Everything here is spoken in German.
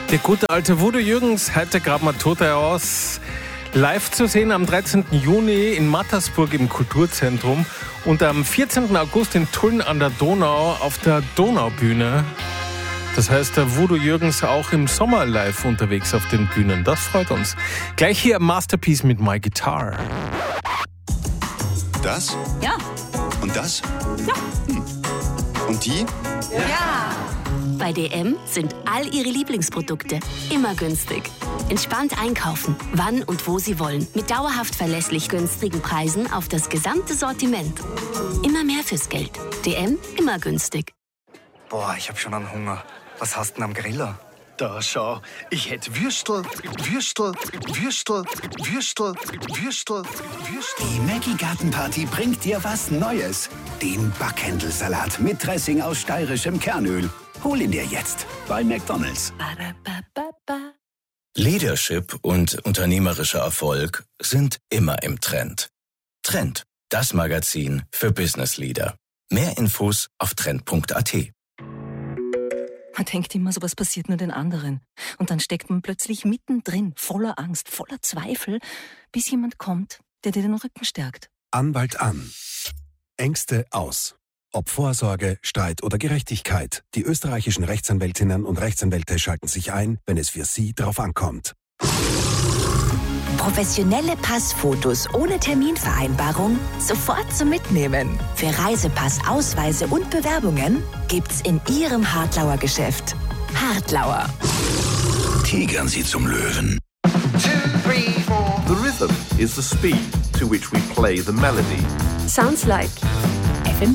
Der gute alte Voodoo Jürgens, heute graben wir Tote aus. Live zu sehen am 13. Juni in Mattersburg im Kulturzentrum und am 14. August in Tulln an der Donau auf der Donaubühne. Das heißt, der Voodoo Jürgens auch im Sommer live unterwegs auf den Bühnen. Das freut uns. Gleich hier Masterpiece mit My Guitar. Das? Ja. Und das? Ja. Und die? Ja. Bei DM sind all Ihre Lieblingsprodukte immer günstig. Entspannt einkaufen, wann und wo Sie wollen. Mit dauerhaft verlässlich günstigen Preisen auf das gesamte Sortiment. Immer mehr fürs Geld. DM, immer günstig. Boah, ich hab schon einen Hunger. Was hast du denn am Griller? Da schau, ich hätt Würstel. Die Maggi Gartenparty bringt dir was Neues. Den Backhändelsalat mit Dressing aus steirischem Kernöl. Hol ihn dir jetzt bei McDonald's. Leadership und unternehmerischer Erfolg sind immer im Trend. Trend, das Magazin für Business Leader. Mehr Infos auf trend.at. Man denkt immer, sowas passiert nur den anderen. Und dann steckt man plötzlich mittendrin, voller Angst, voller Zweifel, bis jemand kommt, der dir den Rücken stärkt. Anwalt an. Ängste aus. Ob Vorsorge, Streit oder Gerechtigkeit, die österreichischen Rechtsanwältinnen und Rechtsanwälte schalten sich ein, wenn es für Sie drauf ankommt. Professionelle Passfotos ohne Terminvereinbarung sofort zum Mitnehmen. Für Reisepass, Ausweise und Bewerbungen gibt's in Ihrem Hartlauer Geschäft. Hartlauer. Tigern Sie zum Löwen. 2, 3, 4. The rhythm is the speed to which we play the melody. Sounds like